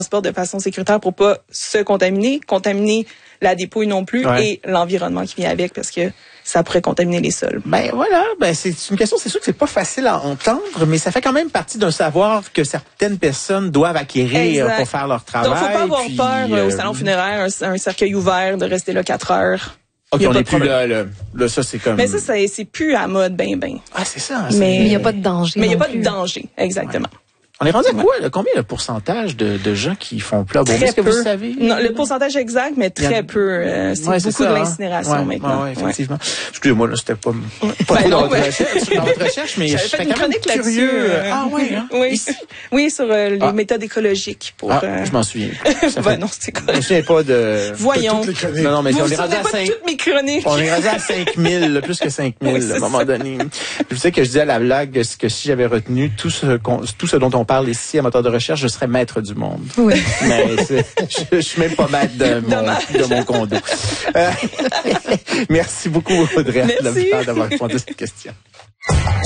transportent de façon sécuritaire pour pas se contaminer la dépouille non plus et l'environnement qui vient avec parce que ça pourrait contaminer les sols. Ben voilà, c'est une question, c'est sûr que c'est pas facile à entendre, mais ça fait quand même partie d'un savoir que certaines personnes doivent acquérir pour faire leur travail. Donc faut pas avoir peur au salon funéraire, un cercueil ouvert, de rester là 4 heures. OK, on n'est plus là, ça c'est comme... Mais ça, c'est plus à mode ben. Ah, c'est ça. Mais il n'y a pas de danger. Mais il n'y a pas de danger, exactement. Ouais. On est rendu à quoi? Combien le pourcentage de gens qui font plat? Bon, est-ce que vous savez? Non, le pourcentage exact, mais très peu. C'est beaucoup de l'incinération maintenant. Oui, effectivement. Excusez-moi, là, c'était pas trop dans votre recherche, mais j'avais fait une chronique curieux. Oui, sur les méthodes écologiques. Je m'en souviens. Non, c'est correct. Je me souviens pas de... Voyons. Non, mais on est rendu à 5... toutes mes chroniques. On est rendu à 5000, plus que 5000 à un moment donné. Je sais que je disais à la blague que si j'avais retenu tout ce dont on parle ici à Moteur de recherche, je serais maître du monde. Oui. Mais je suis même pas maître de mon condo. Merci beaucoup, Audrey, d'avoir répondu à cette question.